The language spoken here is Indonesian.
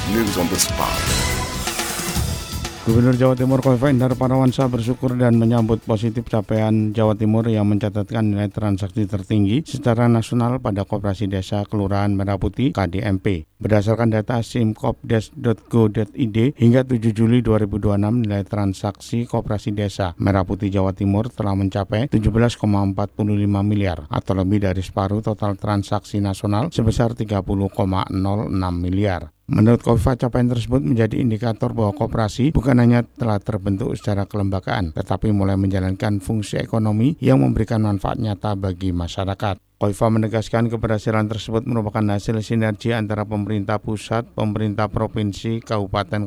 News on the spot. Gubernur Jawa Timur Khofifah Indar Parawansa bersyukur dan menyambut positif capaian Jawa Timur yang mencatatkan nilai transaksi tertinggi secara nasional pada Koperasi Desa Kelurahan Merah Putih (KDMP). Berdasarkan data simkopdes.go.id, hingga 7 Juli 2026 nilai transaksi Koperasi Desa Merah Putih Jawa Timur telah mencapai 17,45 miliar atau lebih dari separuh total transaksi nasional sebesar 30,06 miliar. Menurut Khofifah, capaian tersebut menjadi indikator bahwa koperasi bukan hanya telah terbentuk secara kelembagaan, tetapi mulai menjalankan fungsi ekonomi yang memberikan manfaat nyata bagi masyarakat. Khofifah menegaskan keberhasilan tersebut merupakan hasil sinergi antara pemerintah pusat, pemerintah provinsi, kabupaten,